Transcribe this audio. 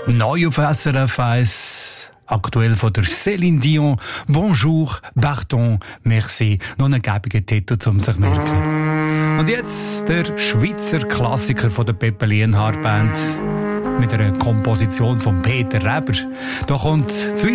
Neu auf SRF 1, aktuell von der Céline Dion. Bonjour, pardon, merci. Noch ein gäbiger Titel, um sich zu merken. Und jetzt der Schweizer Klassiker von der Peppe Lienhardt Band mit einer Komposition von Peter Reber. Da kommt